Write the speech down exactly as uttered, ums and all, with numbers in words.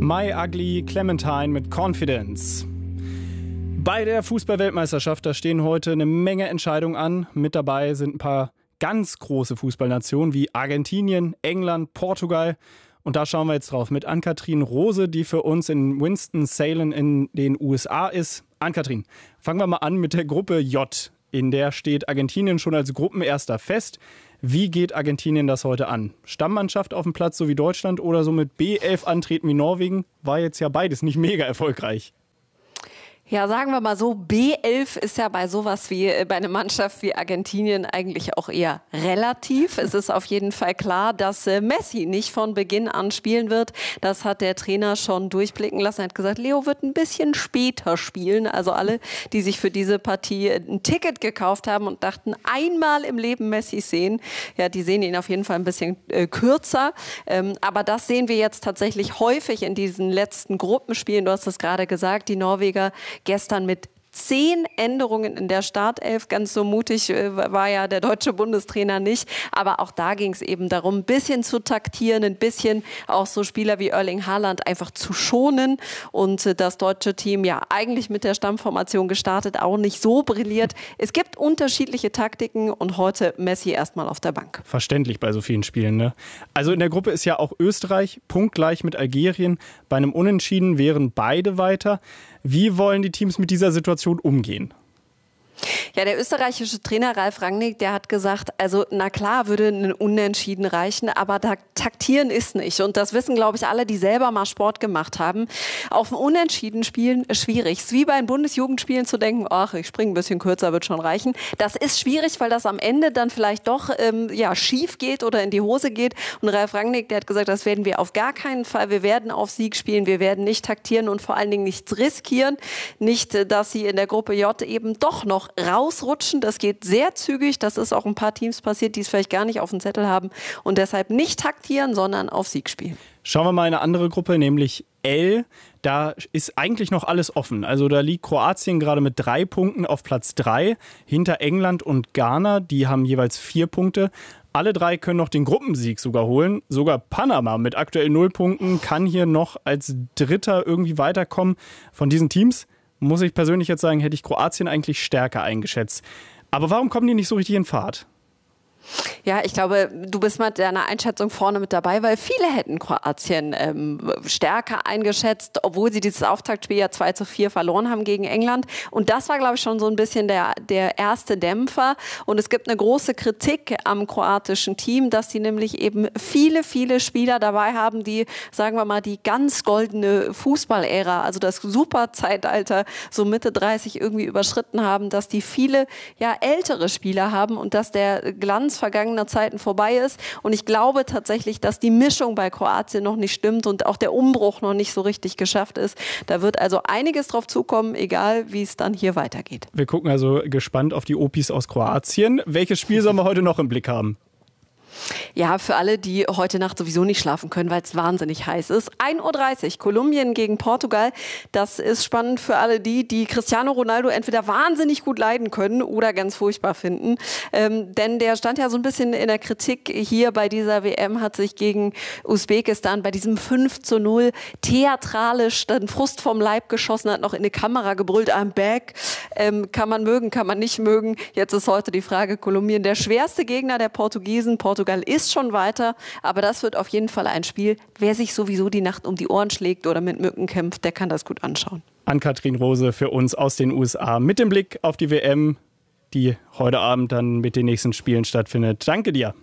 My Ugly Clementine mit Confidence. Bei der Fußball-Weltmeisterschaft, da stehen heute eine Menge Entscheidungen an. Mit dabei sind ein paar ganz große Fußballnationen wie Argentinien, England, Portugal. Und da schauen wir jetzt drauf mit Ann-Kathrin Rose, die für uns in Winston-Salem in den U S A ist. Ann-Kathrin, fangen wir mal an mit der Gruppe J. In der steht Argentinien schon als Gruppenerster fest. Wie geht Argentinien das heute an? Stammmannschaft auf dem Platz, so wie Deutschland, oder so mit B elf antreten wie Norwegen? War jetzt ja beides nicht mega erfolgreich. Ja, sagen wir mal so, B elf ist ja bei sowas wie bei einer Mannschaft wie Argentinien eigentlich auch eher relativ. Es ist auf jeden Fall klar, dass Messi nicht von Beginn an spielen wird. Das hat der Trainer schon durchblicken lassen. Er hat gesagt, Leo wird ein bisschen später spielen. Also alle, die sich für diese Partie ein Ticket gekauft haben und dachten, einmal im Leben Messi sehen, ja, die sehen ihn auf jeden Fall ein bisschen äh, kürzer. Ähm, aber das sehen wir jetzt tatsächlich häufig in diesen letzten Gruppenspielen. Du hast es gerade gesagt, die Norweger gestern mit zehn Änderungen in der Startelf. Ganz so mutig äh, war ja der deutsche Bundestrainer nicht. Aber auch da ging es eben darum, ein bisschen zu taktieren, ein bisschen auch so Spieler wie Erling Haaland einfach zu schonen. Und äh, das deutsche Team ja eigentlich mit der Stammformation gestartet, auch nicht so brilliert. Es gibt unterschiedliche Taktiken und heute Messi erstmal auf der Bank. Verständlich bei so vielen Spielen, ne? Also in der Gruppe ist ja auch Österreich punktgleich mit Algerien. Bei einem Unentschieden wären beide weiter. Wie wollen die Teams mit dieser Situation umgehen? Ja, der österreichische Trainer Ralf Rangnick, der hat gesagt, also na klar würde ein Unentschieden reichen, aber taktieren ist nicht. Und das wissen, glaube ich, alle, die selber mal Sport gemacht haben. Auf ein Unentschieden spielen ist schwierig. Es ist wie bei den Bundesjugendspielen zu denken, ach, ich springe ein bisschen kürzer, wird schon reichen. Das ist schwierig, weil das am Ende dann vielleicht doch ähm, ja, schief geht oder in die Hose geht. Und Ralf Rangnick, der hat gesagt, das werden wir auf gar keinen Fall. Wir werden auf Sieg spielen, wir werden nicht taktieren und vor allen Dingen nichts riskieren. Nicht, dass sie in der Gruppe J eben doch noch rausrutschen. Das geht sehr zügig. Das ist auch ein paar Teams passiert, die es vielleicht gar nicht auf dem Zettel haben und deshalb nicht taktieren, sondern auf Sieg spielen. Schauen wir mal in eine andere Gruppe, nämlich L. Da ist eigentlich noch alles offen. Also da liegt Kroatien gerade mit drei Punkten auf Platz drei, hinter England und Ghana. Die haben jeweils vier Punkte. Alle drei können noch den Gruppensieg sogar holen. Sogar Panama mit aktuell null Punkten kann hier noch als Dritter irgendwie weiterkommen. Von diesen Teams muss ich persönlich jetzt sagen, hätte ich Kroatien eigentlich stärker eingeschätzt. Aber warum kommen die nicht so richtig in Fahrt? Ja, ich glaube, du bist mit deiner Einschätzung vorne mit dabei, weil viele hätten Kroatien ähm, stärker eingeschätzt, obwohl sie dieses Auftaktspiel ja zwei zu vier verloren haben gegen England. Und das war, glaube ich, schon so ein bisschen der, der erste Dämpfer. Und es gibt eine große Kritik am kroatischen Team, dass sie nämlich eben viele, viele Spieler dabei haben, die, sagen wir mal, die ganz goldene Fußballära, also das Superzeitalter, so Mitte dreißig irgendwie überschritten haben, dass die viele ja ältere Spieler haben und dass der Glanz vergangener Zeiten vorbei ist. Und ich glaube tatsächlich, dass die Mischung bei Kroatien noch nicht stimmt und auch der Umbruch noch nicht so richtig geschafft ist. Da wird also einiges drauf zukommen, egal wie es dann hier weitergeht. Wir gucken also gespannt auf die Opis aus Kroatien. Welches Spiel sollen wir heute noch im Blick haben? Ja, für alle, die heute Nacht sowieso nicht schlafen können, weil es wahnsinnig heiß ist. ein Uhr dreißig, Kolumbien gegen Portugal. Das ist spannend für alle die, die Cristiano Ronaldo entweder wahnsinnig gut leiden können oder ganz furchtbar finden. Ähm, denn der stand ja so ein bisschen in der Kritik hier bei dieser W M, hat sich gegen Usbekistan bei diesem fünf zu null theatralisch den Frust vom Leib geschossen, hat noch in eine Kamera gebrüllt, I'm back. Ähm, kann man mögen, kann man nicht mögen. Jetzt ist heute die Frage, Kolumbien der schwerste Gegner der Portugiesen. Portugal ist schon weiter, aber das wird auf jeden Fall ein Spiel. Wer sich sowieso die Nacht um die Ohren schlägt oder mit Mücken kämpft, der kann das gut anschauen. Ann-Kathrin Rose für uns aus den U S A mit dem Blick auf die W M, die heute Abend dann mit den nächsten Spielen stattfindet. Danke dir.